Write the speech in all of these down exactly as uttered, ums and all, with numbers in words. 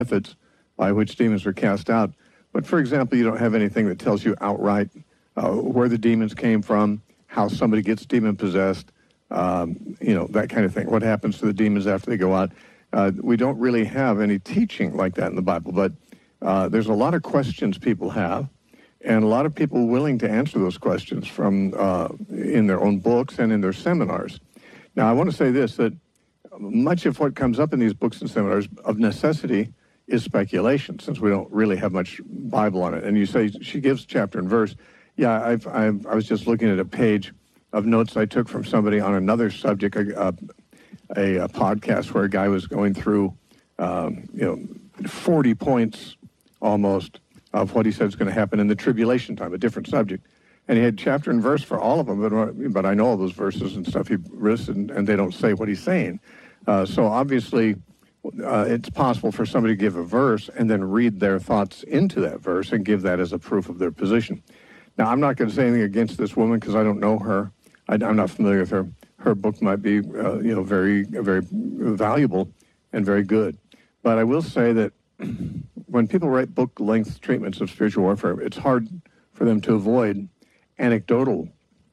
methods by which demons are cast out. But for example, you don't have anything that tells you outright uh, where the demons came from, how somebody gets demon-possessed, um, you know, that kind of thing. What happens to the demons after they go out? Uh, we don't really have any teaching like that in the Bible, but uh, there's a lot of questions people have, and a lot of people willing to answer those questions from uh, in their own books and in their seminars. Now, I want to say this, that much of what comes up in these books and seminars, of necessity, is speculation, since we don't really have much Bible on it. And you say, she gives chapter and verse. Yeah, I've, I've, I was just looking at a page of notes I took from somebody on another subject, a, a, a podcast where a guy was going through, um, you know, forty points almost of what he said is going to happen in the tribulation time, a different subject. And he had chapter and verse for all of them, but, but I know all those verses and stuff he listed, and, and they don't say what he's saying. Uh, so obviously, uh, it's possible for somebody to give a verse and then read their thoughts into that verse and give that as a proof of their position. Now, I'm not going to say anything against this woman because I don't know her. I, I'm not familiar with her. Her book might be, uh, you know, very, very valuable and very good. But I will say that when people write book-length treatments of spiritual warfare, it's hard for them to avoid anecdotal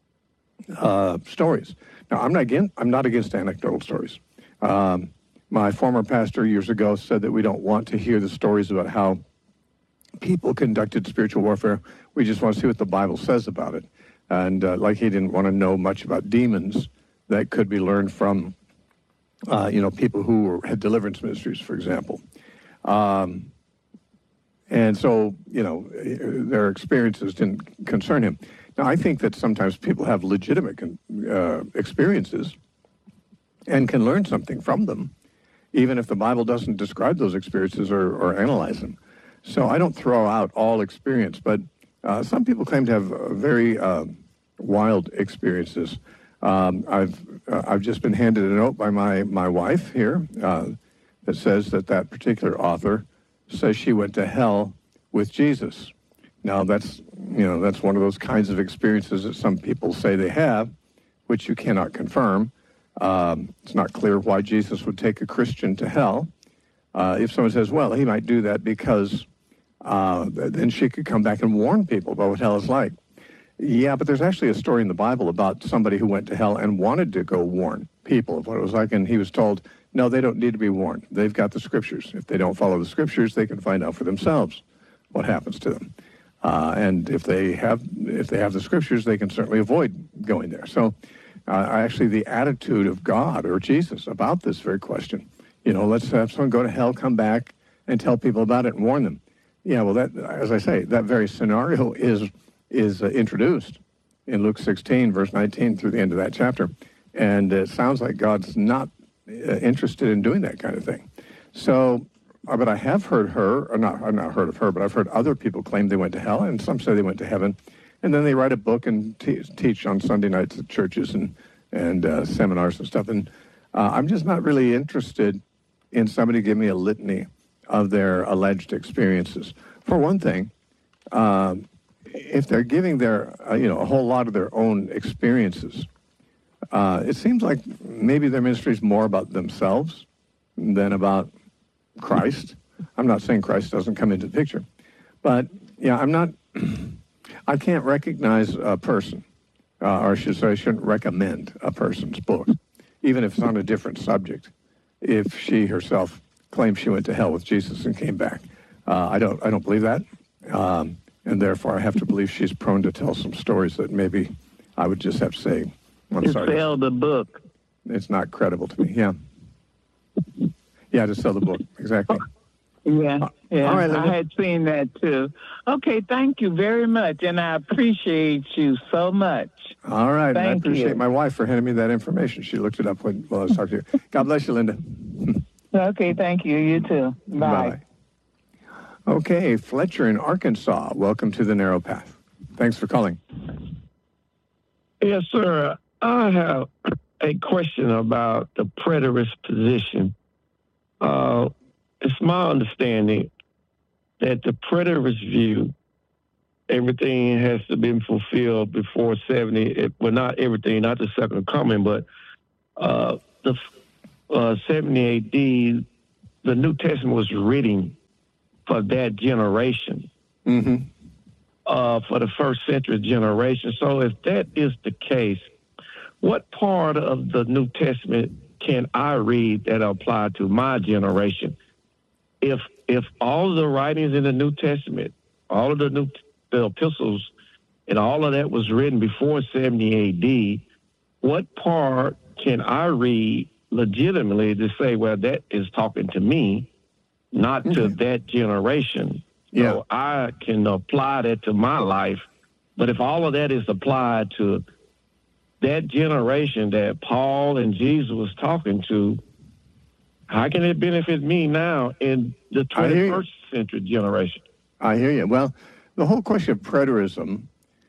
uh, stories. Now, I'm not against, I'm not against anecdotal stories. Um, my former pastor years ago said that we don't want to hear the stories about how people conducted spiritual warfare. We just want to see what the Bible says about it. And uh, like he didn't want to know much about demons that could be learned from, uh, you know, people who were, had deliverance ministries, for example. Um, and so, you know, their experiences didn't concern him. Now, I think that sometimes people have legitimate uh, experiences and can learn something from them, even if the Bible doesn't describe those experiences or, or analyze them. So I don't throw out all experience, but uh, some people claim to have uh, very uh, wild experiences. Um, I've uh, I've just been handed a note by my, my wife here uh, that says that that particular author says she went to hell with Jesus. Now, that's, you know, that's one of those kinds of experiences that some people say they have, which you cannot confirm. Um, it's not clear why Jesus would take a Christian to hell. Uh, if someone says, well, he might do that because uh, then she could come back and warn people about what hell is like. Yeah, but there's actually a story in the Bible about somebody who went to hell and wanted to go warn people of what it was like, and he was told, no, they don't need to be warned. They've got the Scriptures. If they don't follow the Scriptures, they can find out for themselves what happens to them. Uh, and if they have if they have the Scriptures, they can certainly avoid going there. So uh, actually the attitude of God or Jesus about this very question, you know, let's have someone go to hell, come back, and tell people about it and warn them. Yeah, well, that, as I say, that very scenario is is uh, introduced in Luke sixteen, verse nineteen, through the end of that chapter. And it sounds like God's not uh, interested in doing that kind of thing. So, uh, but I have heard her, or not, I've not heard of her, but I've heard other people claim they went to hell, and some say they went to heaven. And then they write a book and te- teach on Sunday nights at churches and, and uh, seminars and stuff. And uh, I'm just not really interested in somebody giving me a litany of their alleged experiences. For one thing, um, if they're giving their, uh, you know, a whole lot of their own experiences, uh, it seems like maybe their ministry is more about themselves than about Christ. I'm not saying Christ doesn't come into the picture, but yeah, I'm not, I can't recognize a person, uh, or I should say I shouldn't recommend a person's book, even if it's on a different subject, if she herself claims she went to hell with Jesus and came back. Uh, I don't I don't believe that, um, and therefore I have to believe she's prone to tell some stories that maybe I would just have to say, I'm to sorry. sell the book. It's not credible to me, yeah. Yeah, to sell the book, exactly. Yeah, yeah. All right, I had seen that too. Okay, thank you very much, and I appreciate you so much. All right, and I Thank appreciate you. my wife for handing me that information. She looked it up when, while I was talking to you. God bless you, Linda. Okay, thank you. You too. Bye. Bye-bye. Okay, Fletcher in Arkansas, welcome to the Narrow Path. Thanks for calling. Yes, sir. I have a question about the preterist position. Uh, it's my understanding that the preterist view, everything has to be fulfilled before seventy. It, well, not everything, not the second coming, but uh, the uh, seventy A D, the New Testament was written for that generation, Mm-hmm. uh, for the first century generation. So if that is the case, what part of the New Testament can I read that apply to my generation? If if all of the writings in the New Testament, all of the new the epistles, and all of that was written before seventy A D, what part can I read legitimately to say, well, that is talking to me, not to Okay. that generation? Yeah. So I can apply that to my life. But if all of that is applied to that generation that Paul and Jesus was talking to, how can it benefit me now in the I hear you. twenty-first century generation? I hear you. Well, the whole question of preterism,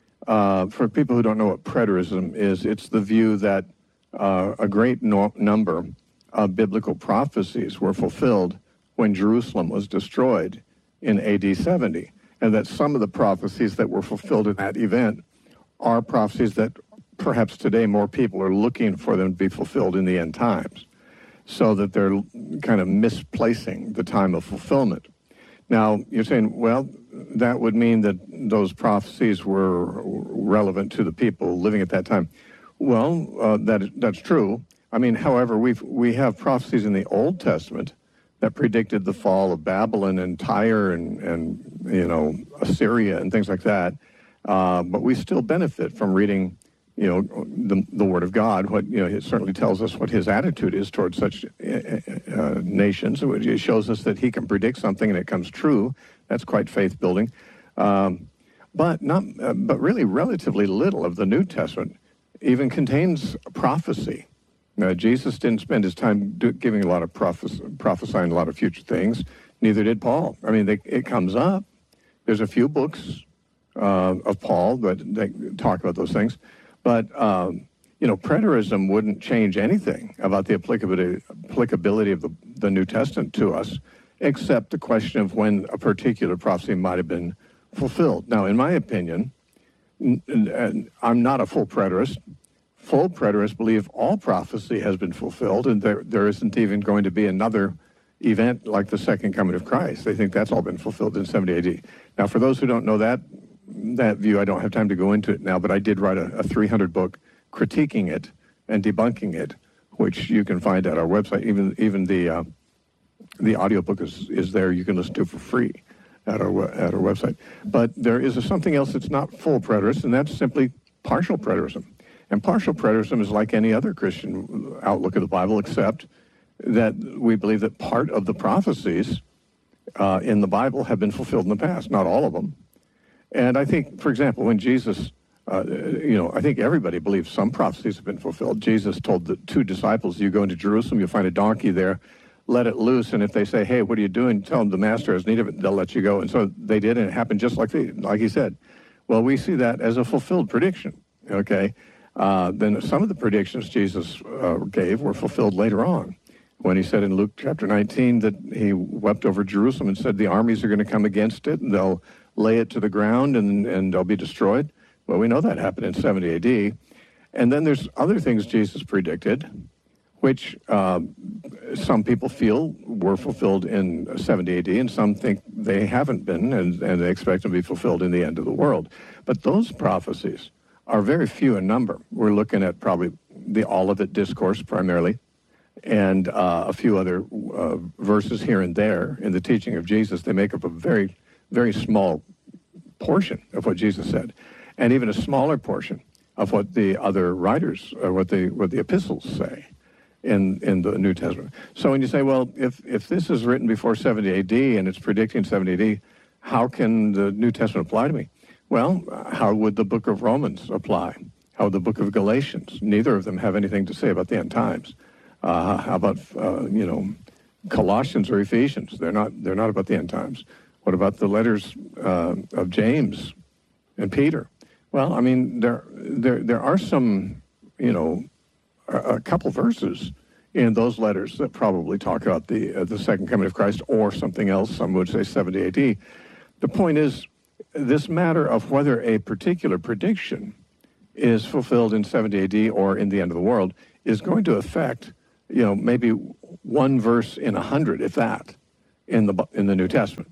uh, for people who don't know what preterism is, it's the view that uh, a great no- number of biblical prophecies were fulfilled when Jerusalem was destroyed in A D seventy, and that some of the prophecies that were fulfilled in that event are prophecies that perhaps today more people are looking for them to be fulfilled in the end times, so that they're kind of misplacing the time of fulfillment. Now, you're saying, well, that would mean that those prophecies were relevant to the people living at that time. Well, uh, that that's true. I mean, however, we've we have prophecies in the Old Testament that predicted the fall of Babylon and Tyre and, and you know, Assyria and things like that. Uh, but we still benefit from reading, you know, the, the Word of God. What, you know, it certainly tells us what his attitude is towards such uh, uh, nations. It shows us that he can predict something and it comes true. That's quite faith-building. Um, but not, uh, but really relatively little of the New Testament even contains prophecy. Now, Jesus didn't spend his time do, giving a lot of prophes- prophesying a lot of future things. Neither did Paul. I mean, they, it comes up. There's a few books uh, of Paul that they talk about those things. But, um, you know, preterism wouldn't change anything about the applicability, applicability of the, the New Testament to us, except the question of when a particular prophecy might have been fulfilled. Now, in my opinion, n- n- I'm not a full preterist. Full preterists believe all prophecy has been fulfilled, and there, there isn't even going to be another event like the second coming of Christ. They think that's all been fulfilled in seventy A D. Now, for those who don't know that that view, I don't have time to go into it now, but I did write a, a three hundred book critiquing it and debunking it, which you can find at our website. Even even the uh, the audiobook is, is there. You can listen to it for free at our at our website. But there is a, something else that's not full preterist, and that's simply partial preterism. And partial preterism is like any other Christian outlook of the Bible, except that we believe that part of the prophecies uh, in the Bible have been fulfilled in the past, not all of them. And I think, for example, when Jesus, uh, you know, I think everybody believes some prophecies have been fulfilled. Jesus told the two disciples, you go into Jerusalem, you'll find a donkey there, let it loose, and if they say, hey, what are you doing? Tell them the master has need of it, they'll let you go. And so they did, and it happened just like, they, like he said. Well, we see that as a fulfilled prediction, okay? Uh, then some of the predictions Jesus uh, gave were fulfilled later on, when he said in Luke chapter nineteen that he wept over Jerusalem and said the armies are going to come against it and they'll lay it to the ground and, and they'll be destroyed. Well, we know that happened in seventy A D. And then there's other things Jesus predicted, which uh, some people feel were fulfilled in seventy A D, and some think they haven't been, and, and they expect them to be fulfilled in the end of the world. But those prophecies are very few in number. We're looking at probably the Olivet Discourse primarily, and uh, a few other uh, verses here and there in the teaching of Jesus. They make up a very, very small portion of what Jesus said, and even a smaller portion of what the other writers, or what the what the epistles say in, in the New Testament. So when you say, well, if, if this is written before seventy A D and it's predicting seventy A D, how can the New Testament apply to me? Well, how would the book of Romans apply? How would the book of Galatians? Neither of them have anything to say about the end times. Uh, how about, uh, you know, Colossians or Ephesians? They're not, they're not about the end times. What about the letters uh, of James and Peter? Well, I mean, there, there, there are some, you know, a, a couple verses in those letters that probably talk about the uh, the second coming of Christ or something else. Some would say seventy A D. The point is, this matter of whether a particular prediction is fulfilled in seventy A D or in the end of the world is going to affect, you know, maybe one verse in a hundred, if that, in the in the New Testament.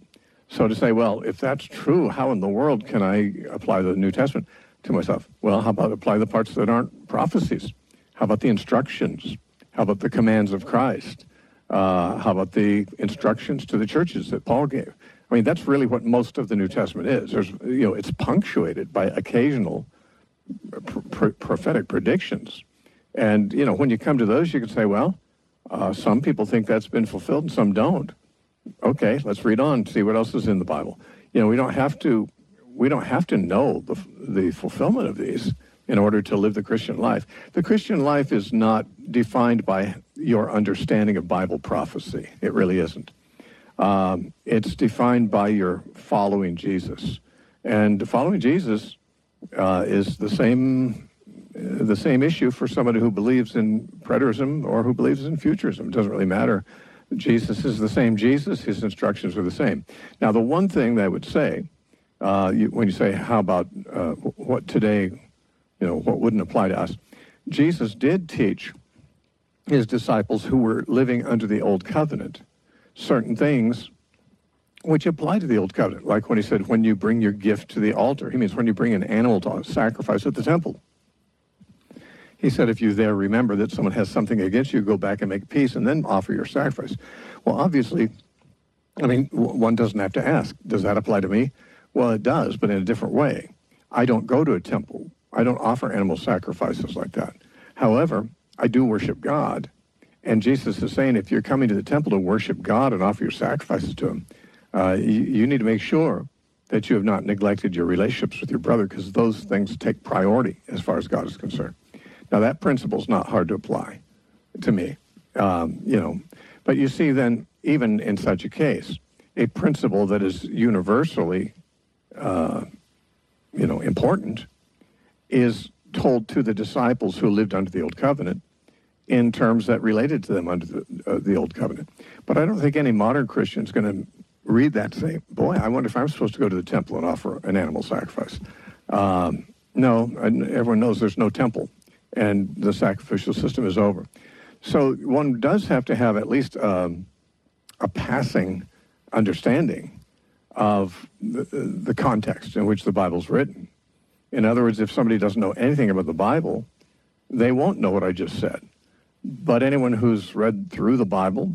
So to say, well, if that's true, how in the world can I apply the New Testament to myself? Well, how about apply the parts that aren't prophecies? How about the instructions? How about the commands of Christ? Uh, how about the instructions to the churches that Paul gave? I mean, that's really what most of the New Testament is. There's, you know, it's punctuated by occasional pr- pr- prophetic predictions. And, you know, when you come to those, you can say, well, uh, some people think that's been fulfilled and some don't. Okay, let's read on, see what else is in the Bible. You know, we don't have to, we don't have to know the, the fulfillment of these in order to live the Christian life. The Christian life is not defined by your understanding of Bible prophecy. It really isn't. Um, it's defined by your following Jesus. And following Jesus uh, is the same the same issue for somebody who believes in preterism or who believes in futurism. It doesn't really matter. Jesus is the same Jesus. His instructions are the same. Now, the one thing that I would say, uh, you, when you say, how about uh, what today, you know, what wouldn't apply to us? Jesus did teach his disciples who were living under the old covenant certain things which apply to the old covenant. Like when he said, when you bring your gift to the altar, he means when you bring an animal to sacrifice at the temple. He said, if you there remember that someone has something against you, go back and make peace and then offer your sacrifice. Well, obviously, I mean, one doesn't have to ask, does that apply to me? Well, it does, but in a different way. I don't go to a temple. I don't offer animal sacrifices like that. However, I do worship God. And Jesus is saying, if you're coming to the temple to worship God and offer your sacrifices to him, uh, you, you need to make sure that you have not neglected your relationships with your brother, because those things take priority as far as God is concerned. Now, that principle is not hard to apply to me, um, you know. But you see then, even in such a case, a principle that is universally, uh, you know, important is told to the disciples who lived under the Old Covenant in terms that related to them under the, uh, the Old Covenant. But I don't think any modern Christian is going to read that and say, boy, I wonder if I'm supposed to go to the temple and offer an animal sacrifice. Um, no, everyone knows there's no temple, and the sacrificial system is over. So one does have to have at least um, a passing understanding of the, the context in which the Bible's written. In other words, if somebody doesn't know anything about the Bible, they won't know what I just said. But anyone who's read through the Bible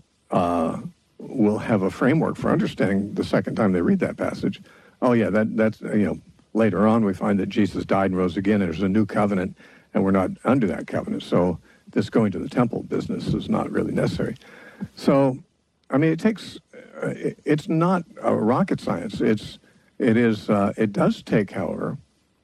uh, will have a framework for understanding the second time they read that passage. Oh, yeah, that that's, you know, later on we find that Jesus died and rose again, and there's a new covenant, and we're not under that covenant. So this going to the temple business is not really necessary. So, I mean, it takes, uh, it, it's not a rocket science. It's, it is, uh, it does take, however,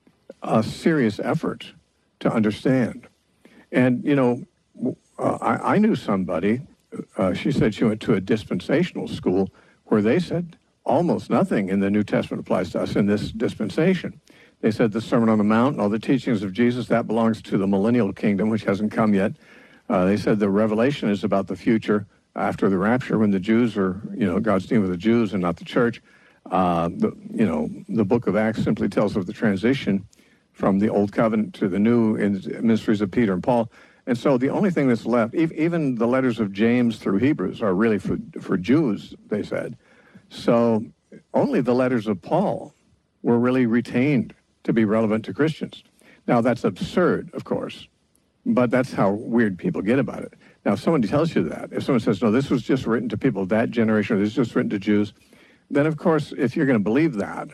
a serious effort to understand. And, you know, uh, I, I knew somebody, uh, she said she went to a dispensational school where they said almost nothing in the New Testament applies to us in this dispensation. They said the Sermon on the Mount and all the teachings of Jesus, that belongs to the millennial kingdom, which hasn't come yet. Uh, they said the Revelation is about the future after the rapture, when the Jews are, you know, God's dealing with the Jews and not the church. Uh, the, you know, the book of Acts simply tells of the transition from the Old Covenant to the New in the ministries of Peter and Paul. And so the only thing that's left, even the letters of James through Hebrews are really for, for Jews, they said. So only the letters of Paul were really retained to be relevant to Christians. Now, that's absurd, of course, but that's how weird people get about it. Now, if someone tells you that, if someone says, no, this was just written to people of that generation, or this was just written to Jews, then, of course, if you're going to believe that,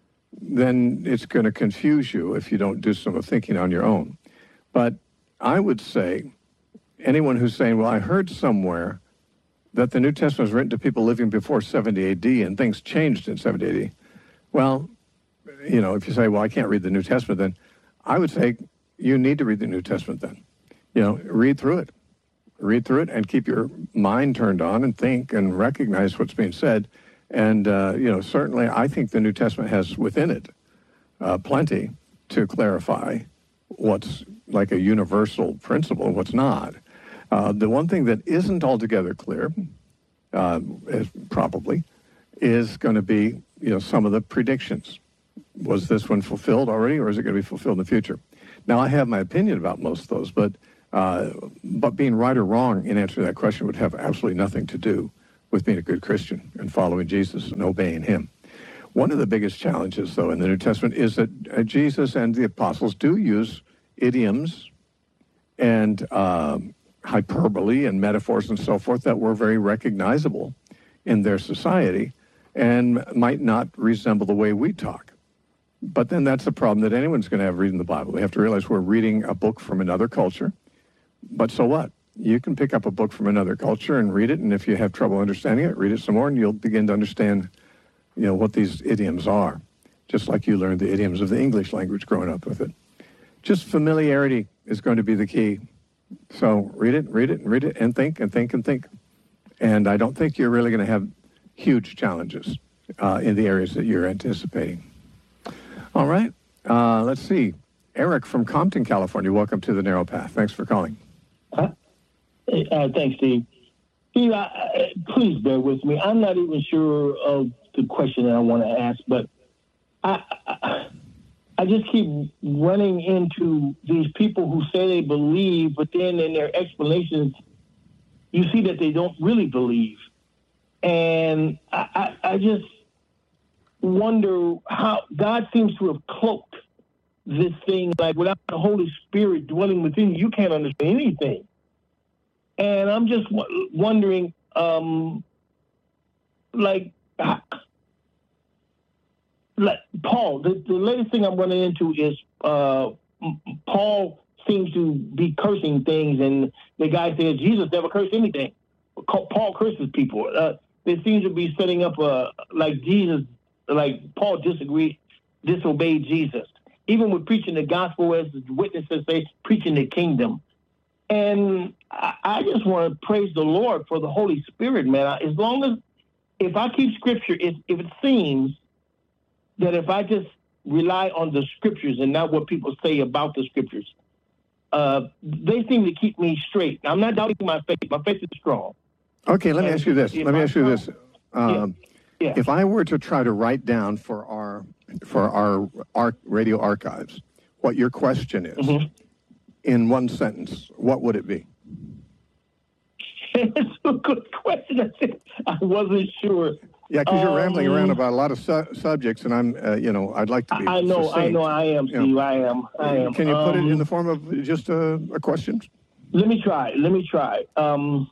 then it's going to confuse you if you don't do some thinking on your own. But I would say anyone who's saying, well, I heard somewhere that the New Testament was written to people living before seventy A D and things changed in seventy A D. Well, you know, if you say, well, I can't read the New Testament, then I would say you need to read the New Testament then. You know, read through it. Read through it and keep your mind turned on and think and recognize what's being said. And, uh, you know, certainly I think the New Testament has within it uh, plenty to clarify what's like a universal principle and what's not. Uh, the one thing that isn't altogether clear, uh, is probably, is going to be, you know, some of the predictions. Was this one fulfilled already, or is it going to be fulfilled in the future? Now, I have my opinion about most of those, but uh, but being right or wrong in answering that question would have absolutely nothing to do with being a good Christian and following Jesus and obeying him. One of the biggest challenges, though, in the New Testament is that uh, Jesus and the apostles do use idioms and um, hyperbole and metaphors and so forth that were very recognizable in their society and might not resemble the way we talk. But then that's the problem that anyone's going to have reading the Bible. We have to realize we're reading a book from another culture. But so what? You can pick up a book from another culture and read it, and if you have trouble understanding it, read it some more, and you'll begin to understand, you know, what these idioms are, just like you learned the idioms of the English language growing up with it. Just familiarity is going to be the key. So read it, read it, read it, and think, and think, and think. And I don't think you're really going to have huge challenges uh, in the areas that you're anticipating. All right. Uh, let's see. Eric from Compton, California. Welcome to the Narrow Path. Thanks for calling. Huh? Uh, thanks, Steve. Steve, I, I, please bear with me. I'm not even sure of the question that I want to ask, but I, I, I just keep running into these people who say they believe, but then in their explanations, you see that they don't really believe. And I, I, I just wonder how God seems to have cloaked this thing, like without the Holy Spirit dwelling within you, you can't understand anything. And I'm just w- wondering, um, like, like Paul, the, the latest thing I'm running into is uh, Paul seems to be cursing things, and the guy says Jesus never cursed anything. Paul curses people. Uh, they seem to be setting up a, like Jesus, like Paul disagreed, disobeyed Jesus. Even with preaching the gospel, as the witnesses say, preaching the kingdom. And I, I just want to praise the Lord for the Holy Spirit, man. As long as, if I keep scripture, if, if it seems that if I just rely on the scriptures and not what people say about the scriptures, uh, they seem to keep me straight. I'm not doubting my faith. My faith is strong. Okay, let me And ask you this. Let me I ask you try- this. Um, Yeah. If I were to try to write down for our for our, our radio archives what your question is Mhm. in one sentence, what would it be? It's a good question. I wasn't sure. Yeah, because you're Um, rambling around about a lot of su- subjects, and I'm, uh, you know, I'd like to be I know, I succinct. know, I am, Yeah. Steve. I am, I am. Can you put it in Um, the form of just a, a question? Let me try. Let me try. Um,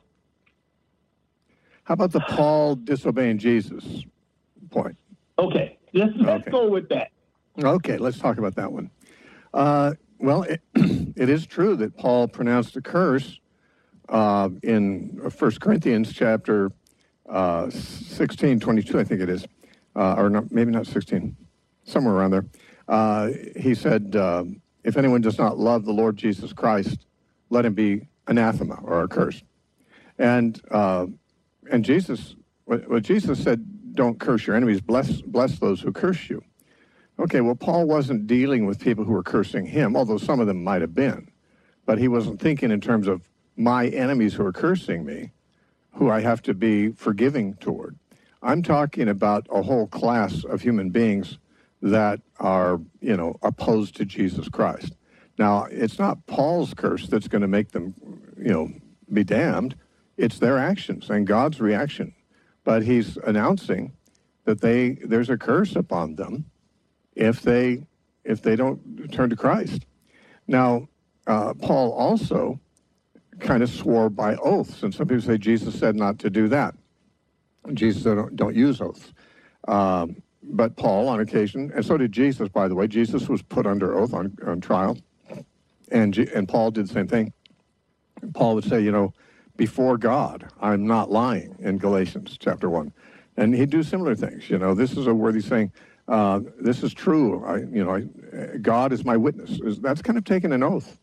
How about the Paul disobeying Jesus point? okay, let's let's Okay. go with that. Okay, let's talk about that one. Uh, well, it, it is true that Paul pronounced a curse uh, in First Corinthians chapter uh, sixteen, twenty-two, I think it is, uh, or not, maybe not sixteen, somewhere around there. Uh, he said, uh, if anyone does not love the Lord Jesus Christ, let him be anathema or accursed. And uh, and Jesus, what, what Jesus said, don't curse your enemies, bless bless those who curse you. Okay, well, Paul wasn't dealing with people who were cursing him, although some of them might have been. But he wasn't thinking in terms of my enemies who are cursing me, who I have to be forgiving toward. I'm talking about a whole class of human beings that are, you know, opposed to Jesus Christ. Now, it's not Paul's curse that's going to make them, you know, be damned. It's their actions and God's reaction. But he's announcing that they there's a curse upon them if they if they don't turn to Christ. Now, uh, Paul also kind of swore by oaths, and some people say Jesus said not to do that. Jesus said don't, don't use oaths. Um, but Paul, on occasion, and so did Jesus, by the way. Jesus was put under oath on, on trial, and G- and Paul did the same thing. Paul would say, you know, before God, I'm not lying, in Galatians chapter one. And he'd do similar things. You know, this is a worthy saying, uh, this is true. I, you know, I, God is my witness. That's kind of taking an oath.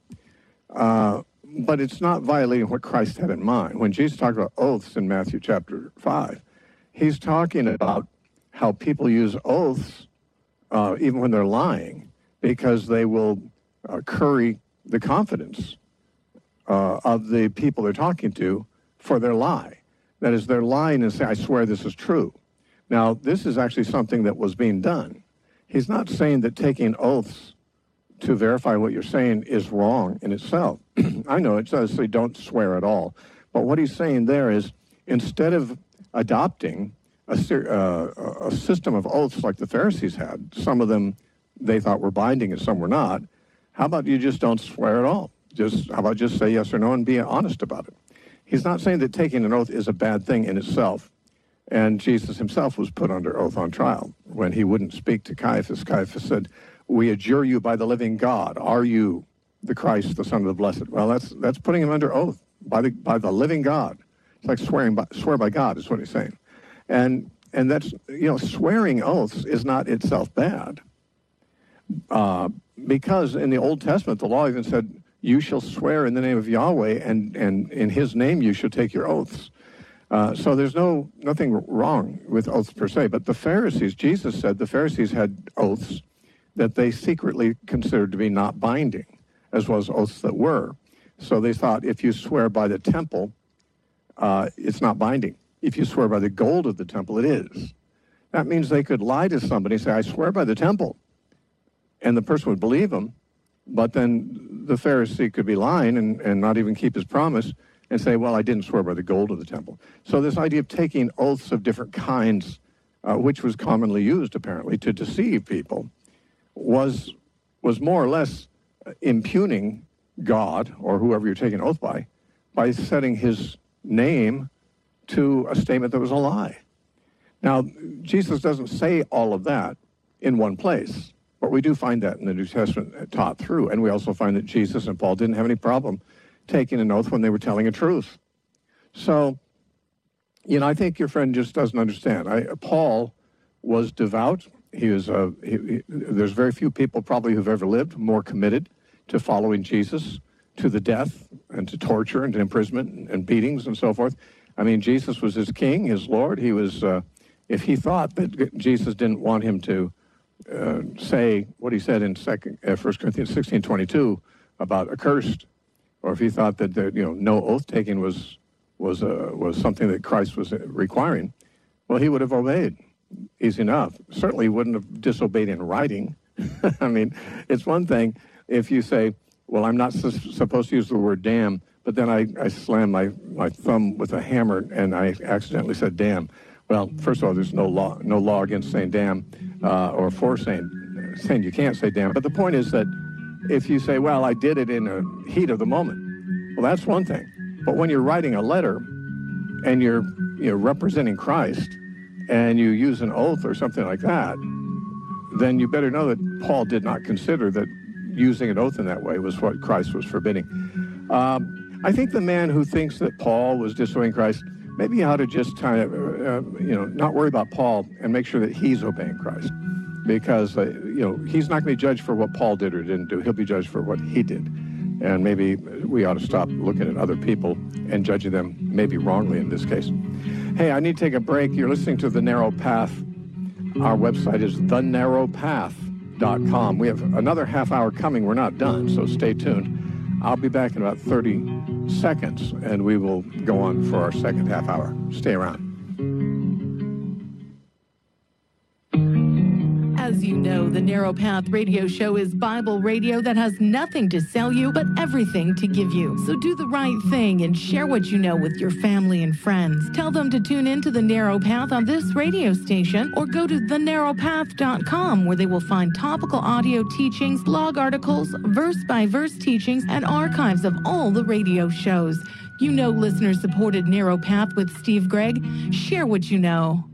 Uh, but it's not violating what Christ had in mind. When Jesus talked about oaths in Matthew chapter five, he's talking about how people use oaths uh, even when they're lying, because they will uh, curry the confidence uh, of the people they're talking to for their lie. That is, they're lying and say, I swear this is true. Now, this is actually something that was being done. He's not saying that taking oaths to verify what you're saying is wrong in itself. I know it does say don't swear at all. But what he's saying there is, instead of adopting a, uh, a system of oaths like the Pharisees had. Some of them they thought were binding and some were not. How about you just don't swear at all? Just how about just say yes or no and be honest about it? He's not saying that taking an oath is a bad thing in itself. And Jesus himself was put under oath on trial when he wouldn't speak to Caiaphas. Caiaphas said, "We adjure you by the living God. Are you the Christ, the Son of the Blessed?" Well, that's that's putting him under oath by the by the living God. It's like swearing by, swear by God is what he's saying. And and that's, you know, swearing oaths is not itself bad. Uh, because in the Old Testament, the law even said, you shall swear in the name of Yahweh, and, and in his name you shall take your oaths. Uh, so there's no nothing wrong with oaths per se. But the Pharisees, Jesus said the Pharisees had oaths that they secretly considered to be not binding, as well as oaths that were. So they thought if you swear by the temple, uh, it's not binding. If you swear by the gold of the temple, it is. That means they could lie to somebody and say, I swear by the temple. And the person would believe them, but then the Pharisee could be lying and, and not even keep his promise and say, well, I didn't swear by the gold of the temple. So this idea of taking oaths of different kinds, uh, which was commonly used apparently to deceive people, was was more or less impugning God or whoever you're taking oath by, by setting his name to a statement that was a lie. Now, Jesus doesn't say all of that in one place, but we do find that in the New Testament taught through, and we also find that Jesus and Paul didn't have any problem taking an oath when they were telling a truth. So, you know, I think your friend just doesn't understand. I, Paul was devout. He was. Uh, he, he, there's very few people probably who've ever lived more committed to following Jesus, to the death and to torture and to imprisonment and, and beatings and so forth. I mean, Jesus was his king, his Lord. He was. Uh, if he thought that Jesus didn't want him to uh, say what he said in Second uh, First Corinthians sixteen twenty-two about accursed, or if he thought that the, you know no oath taking was was uh, was something that Christ was requiring, well, he would have obeyed. Easy enough. Certainly wouldn't have disobeyed in writing. I mean, it's one thing if you say, well, I'm not su- supposed to use the word damn, but then I, I slam my, my thumb with a hammer and I accidentally said damn. Well, first of all, there's no law no law against saying damn uh, or for saying, saying you can't say damn. But the point is that if you say, well, I did it in a heat of the moment, well, that's one thing. But when you're writing a letter and you're you know, representing Christ, and you use an oath or something like that, then you better know that Paul did not consider that using an oath in that way was what Christ was forbidding. Um, I think the man who thinks that Paul was disobeying Christ, maybe he ought to just kind of, uh, you know, not worry about Paul and make sure that he's obeying Christ. Because, uh, you know, he's not going to be judged for what Paul did or didn't do. He'll be judged for what he did. And maybe we ought to stop looking at other people and judging them maybe wrongly in this case. Hey, I need to take a break. You're listening to The Narrow Path. Our website is the narrow path dot com. We have another half hour coming. We're not done, so stay tuned. I'll be back in about thirty seconds, and we will go on for our second half hour. Stay around. As you know, the Narrow Path radio show is Bible radio that has nothing to sell you, but everything to give you. So do the right thing and share what you know with your family and friends. Tell them to tune in to the Narrow Path on this radio station, or go to the narrow path dot com, where they will find topical audio teachings, blog articles, verse-by-verse teachings, and archives of all the radio shows. You know listener-supported Narrow Path with Steve Gregg. Share what you know.